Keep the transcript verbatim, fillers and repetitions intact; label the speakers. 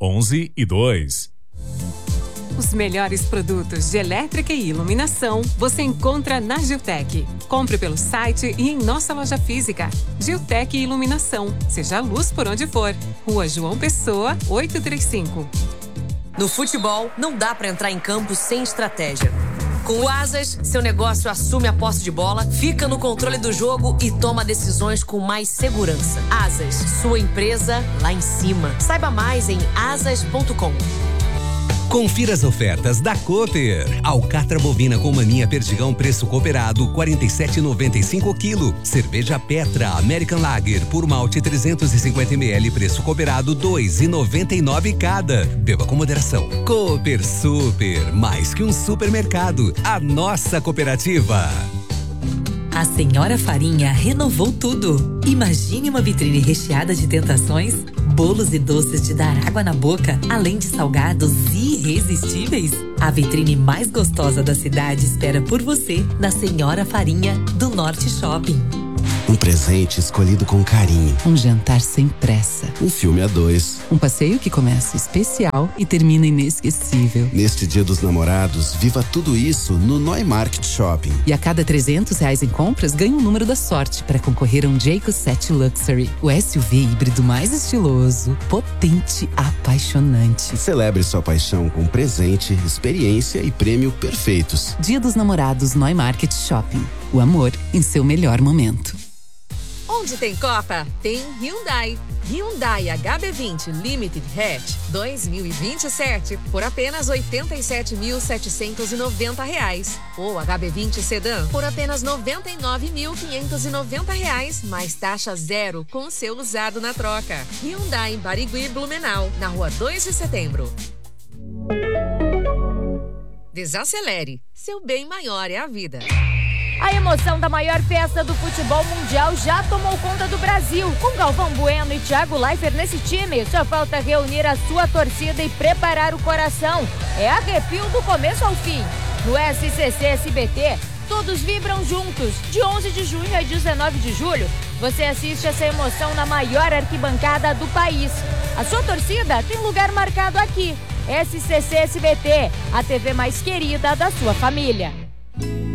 Speaker 1: onze e dois.
Speaker 2: Os melhores produtos de elétrica e iluminação você encontra na Giltec. Compre pelo site e em nossa loja física. Giltec Iluminação. Seja a luz por onde for. Rua João Pessoa, oitocentos e trinta e cinco.
Speaker 3: No futebol, não dá pra entrar em campo sem estratégia. Com o Asas, seu negócio assume a posse de bola, fica no controle do jogo e toma decisões com mais segurança. Asas, sua empresa lá em cima. Saiba mais em asas ponto com.
Speaker 4: Confira as ofertas da Cooper. Alcatra bovina com maminha perdigão preço cooperado quarenta e sete reais e noventa e cinco quilo. Cerveja Petra American Lager por malte trezentos e cinquenta mililitros preço cooperado dois reais e noventa e nove cada. Beba com moderação. Cooper Super, mais que um supermercado, a nossa cooperativa.
Speaker 5: A Senhora Farinha renovou tudo. Imagine uma vitrine recheada de tentações, bolos e doces de dar água na boca, além de salgados irresistíveis. A vitrine mais gostosa da cidade espera por você na Senhora Farinha do Norte Shopping.
Speaker 6: Um presente escolhido com carinho.
Speaker 7: Um jantar sem pressa.
Speaker 6: Um filme a dois.
Speaker 7: Um passeio que começa especial e termina inesquecível.
Speaker 6: Neste Dia dos Namorados, viva tudo isso no Neumarkt Shopping.
Speaker 7: E a cada trezentos reais em compras, ganha um número da sorte para concorrer a um Jayco sete Luxury. O S U V híbrido mais estiloso, potente, apaixonante.
Speaker 6: Celebre sua paixão com presente, experiência e prêmio perfeitos.
Speaker 7: Dia dos Namorados Neumarkt Shopping. O amor em seu melhor momento.
Speaker 8: Onde tem Copa, tem Hyundai. Hyundai H B vinte Limited Hatch dois mil e vinte e sete por apenas oitenta e sete mil setecentos e noventa reais. Ou H B vinte Sedan por apenas noventa e nove mil quinhentos e noventa reais, mais taxa zero com seu usado na troca. Hyundai Barigui Blumenau, na rua dois de setembro. Desacelere, seu bem maior é a vida.
Speaker 9: A emoção da maior festa do futebol mundial já tomou conta do Brasil. Com Galvão Bueno e Thiago Leifert nesse time, só falta reunir a sua torcida e preparar o coração. É arrepio do começo ao fim. No S C C S B T, todos vibram juntos. De onze de junho a dezenove de julho, você assiste essa emoção na maior arquibancada do país. A sua torcida tem lugar marcado aqui. S C C S B T, a T V mais querida da sua família.